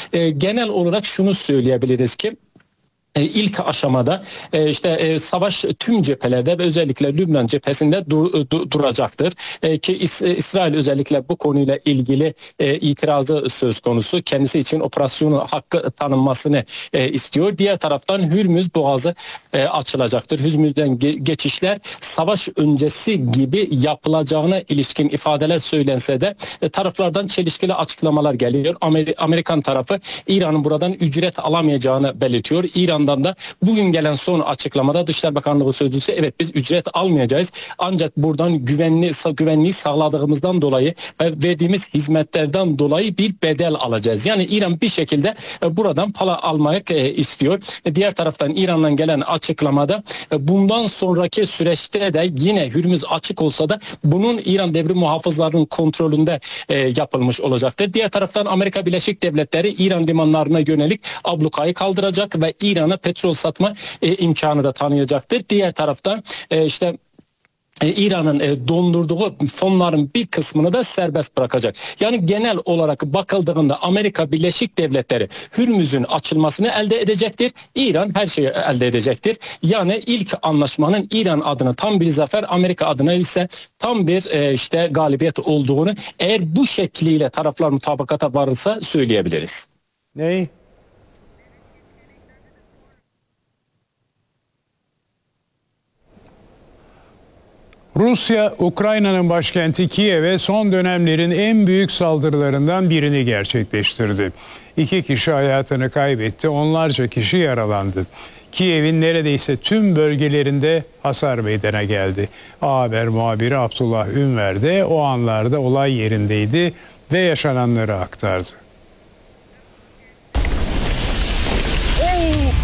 genel olarak şunu söyleyebiliriz ki İlk aşamada savaş tüm cephelerde ve özellikle Lübnan cephesinde duracaktır. Ki İsrail özellikle bu konuyla ilgili itirazı söz konusu. Kendisi için operasyonu hakkı tanınmasını istiyor. Diğer taraftan Hürmüz Boğazı açılacaktır. Hürmüz'den geçişler savaş öncesi gibi yapılacağına ilişkin ifadeler söylense de taraflardan çelişkili açıklamalar geliyor. Amerikan tarafı İran'ın buradan ücret alamayacağını belirtiyor. İran'dan da bugün gelen son açıklamada Dışişleri Bakanlığı sözcüsü evet biz ücret almayacağız ancak buradan güvenliği sağladığımızdan dolayı ve verdiğimiz hizmetlerden dolayı bir bedel alacağız. Yani İran bir şekilde buradan para almak istiyor. Diğer taraftan İran'dan gelen açıklamada bundan sonraki süreçte de yine Hürmüz açık olsa da bunun İran devrim muhafızlarının kontrolünde yapılmış olacaktır. Diğer taraftan Amerika Birleşik Devletleri İran limanlarına yönelik ablukayı kaldıracak ve İran'a petrol satma imkanı da tanıyacaktır. Diğer taraftan İran'ın dondurduğu fonların bir kısmını da serbest bırakacak. Yani genel olarak bakıldığında Amerika Birleşik Devletleri Hürmüz'ün açılmasını elde edecektir. İran her şeyi elde edecektir. Yani ilk anlaşmanın İran adına tam bir zafer, Amerika adına ise tam bir galibiyet olduğunu eğer bu şekliyle taraflar mutabakata varırsa söyleyebiliriz. Ney? Rusya, Ukrayna'nın başkenti Kiev'e son dönemlerin en büyük saldırılarından birini gerçekleştirdi. 2 kişi hayatını kaybetti, onlarca kişi yaralandı. Kiev'in neredeyse tüm bölgelerinde hasar meydana geldi. A Haber muhabiri Abdullah Ünver de o anlarda olay yerindeydi ve yaşananları aktardı.